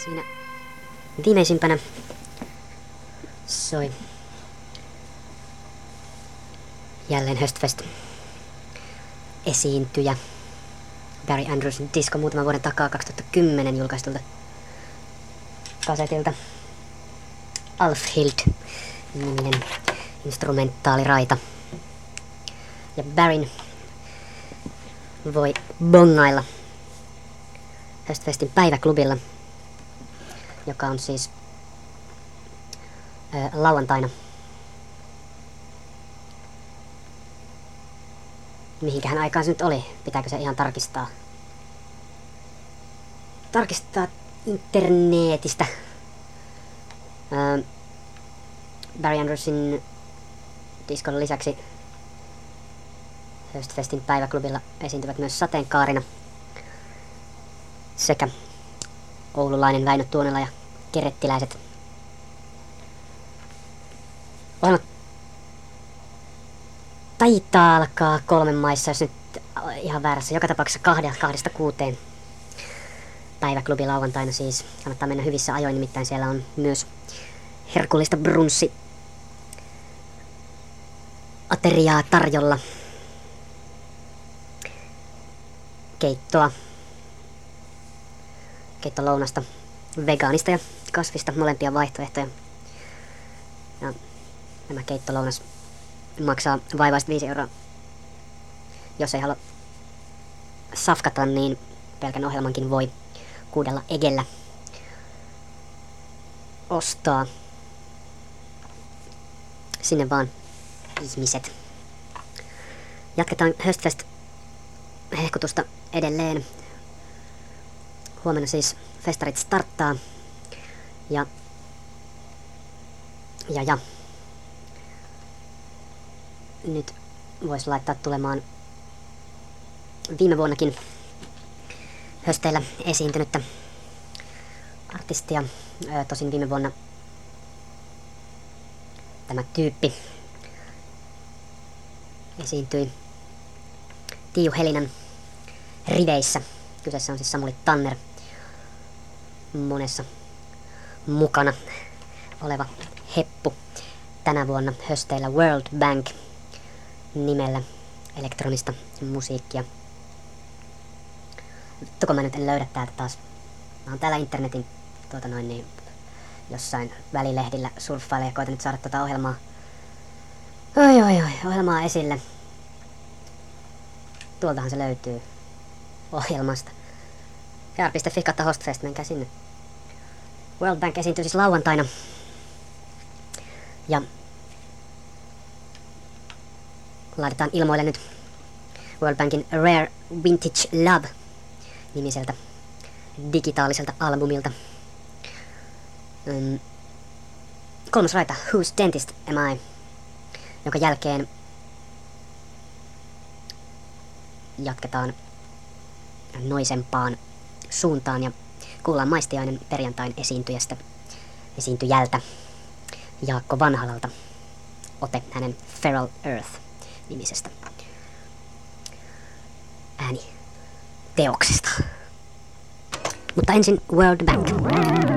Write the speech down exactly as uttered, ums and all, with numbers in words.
Siinä viimeisimpänä soi jälleen Höstfest esiintyjä Barry Andrewsin disko muutaman vuoden takaa kaksituhattakymmenen julkaistulta kasetilta. Alfhild niminen instrumentaaliraita. Ja Barryn voi bongailla Höstfestin päiväklubilla, joka on siis ää, lauantaina. Mihinkähän aikaan se nyt oli? Pitääkö se ihan tarkistaa? Tarkistaa internetistä. Ää, Barry Andrewsin diskon lisäksi Höstfestin päiväklubilla esiintyvät myös Sateenkaarina sekä oululainen Väinö Tuonela ja kerettiläiset. Ohjelma taitaa alkaa kolmen maissa, jos nyt ihan väärässä. Joka tapauksessa kahdesta, kahdesta kuuteen päiväklubi lauantaina siis. Kannattaa mennä hyvissä ajoin, nimittäin siellä on myös herkullista brunssi ateriaa tarjolla. Keittoa, keittolounasta, vegaanista ja kasvista, molempia vaihtoehtoja. Ja nämä keittolounas maksaa vaivaiset viisi euroa. Jos ei halua safkata, niin pelkän ohjelmankin voi kuudella egellä ostaa. Sinne vaan ihmiset. Jatketaan Höstfest hehkutusta edelleen. Huomenna siis festarit starttaa. Ja, ja, ja. Nyt voisi laittaa tulemaan viime vuonnakin hösteillä esiintynyttä artistia. Ö, tosin viime vuonna tämä tyyppi esiintyi Tiiu Helinan riveissä. Kyseessä on siis Samuli Tanner, monessa mukana oleva heppu. Tänä vuonna hösteillä World Bank nimellä elektronista musiikkia. Vittu, kun mä nyt en löydä täältä taas. Mä oon täällä internetin tuota noin niin jossain välilehdillä surffailla ja koitan nyt saada tuota ohjelmaa. Oi oi oi, ohjelmaa esille. Tuoltahan se löytyy ohjelmasta. K R piste F I kautta Hostfest, menkää sinne. World Bank esiintyy siis lauantaina. Ja laitetaan ilmoille nyt World Bankin Rare Vintage Love nimiseltä digitaaliselta albumilta. Um, kolmas raita, Whose Dentist Am I? Jonka jälkeen jatketaan noisempaan suuntaan ja kuullaan Maistiainen perjantain esiintyjästä, esiintyjältä Jaakko Vanhalalta. Ote hänen Feral Earth-nimisestä ääni teoksesta. Mutta ensin World Bank.